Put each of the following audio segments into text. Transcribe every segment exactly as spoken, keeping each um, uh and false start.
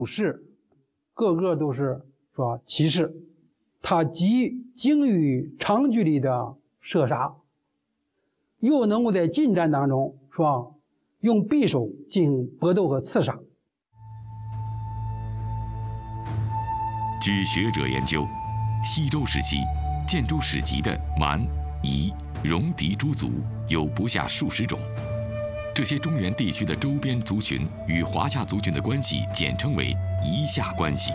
武士，个个都是说骑士，他既精于长距离的射杀，又能够在近战当中是吧，用匕首进行搏斗和刺杀。 据学者研究，西周时期建筑史籍的蛮、夷、戎狄诸族有不下数十种。这些中原地区的周边族群与华夏族群的关系简称为夷夏关系。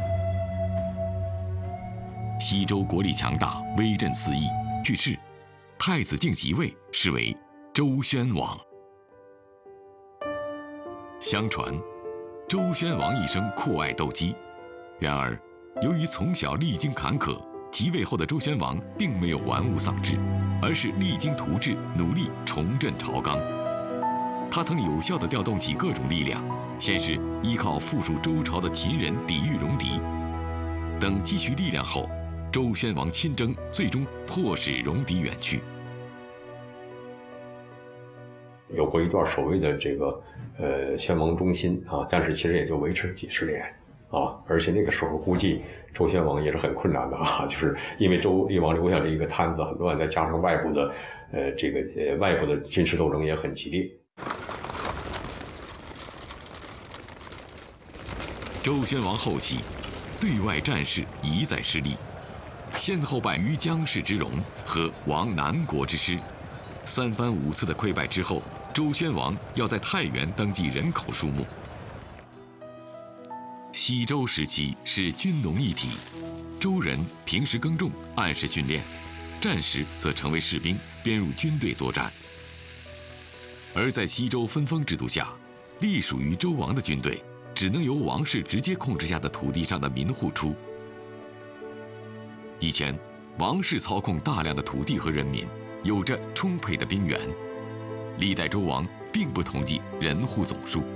西周国力强大，威震四夷。去世，太子敬即位，是为周宣王。相传，周宣王一生酷爱斗鸡，然而，由于从小历经坎坷，即位后的周宣王并没有玩物丧志，而是励精图治，努力重振朝纲。他曾有效地调动起各种力量，先是依靠附属周朝的秦人抵御戎狄，等积蓄力量后，周宣王亲征，最终迫使戎狄远去。 有过一段所谓的这个呃宣王中兴啊，但是其实也就维持了几十年啊，而且那个时候估计周宣王也是很困难的啊，就是因为周厉王留下了一个摊子很乱，再加上外部的呃这个呃外部的军事斗争也很激烈。 周宣王后期，对外战事一再失利，先后败于姜氏之戎和亡南国之师，三番五次的溃败之后，周宣王要在太原登记人口数目。西周时期是军农一体，周人平时耕种，按时训练，战时则成为士兵，编入军队作战。而在西周分封制度下，隶属于周王的军队只能由王室直接控制下的土地上的民户出。以前，王室操控大量的土地和人民，有着充沛的兵源。历代周王并不统计人户总数。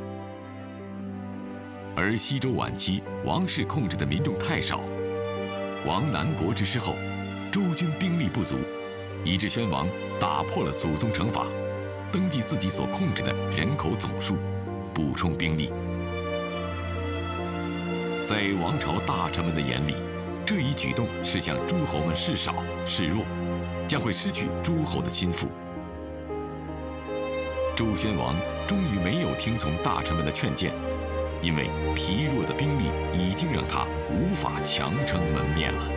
而西周晚期，王室控制的民众太少，亡南国之师后，周军兵力不足，以致宣王打破了祖宗成法，登记自己所控制的人口总数，补充兵力。在王朝大臣们的眼里，这一举动是向诸侯们示少示弱，将会失去诸侯的亲附。周宣王终于没有听从大臣们的劝谏，因为疲弱的兵力已经让他无法强撑门面了。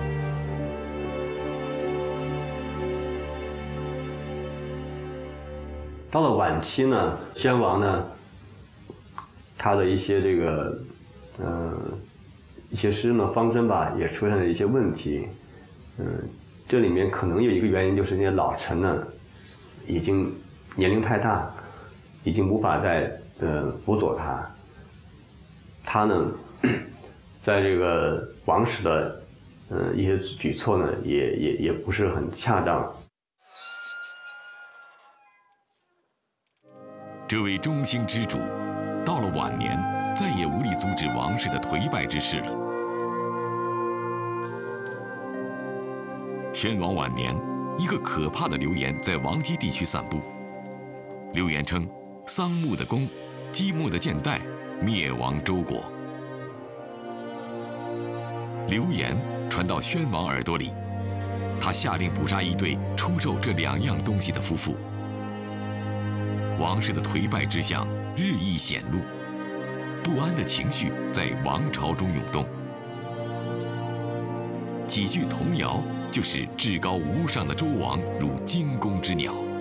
到了晚期呢，宣王呢，他的一些这个，嗯、呃，一些施政的方针吧，也出现了一些问题。嗯、呃，这里面可能有一个原因，就是那些老臣呢，已经年龄太大，已经无法再呃辅佐他。他呢，在这个王室的呃一些举措呢，也也也不是很恰当。 这位中兴之主，到了晚年，再也无力阻止王室的颓败之势了。宣王晚年，一个可怕的流言在王畿地区散布。流言称，桑木的弓，姬木的箭袋，灭亡周国。流言传到宣王耳朵里，他下令捕杀一对出售这两样东西的夫妇。王室的颓败之象日益显露，不安的情绪在王朝中涌动。几句童谣就使至高无上的周王如惊弓之鸟。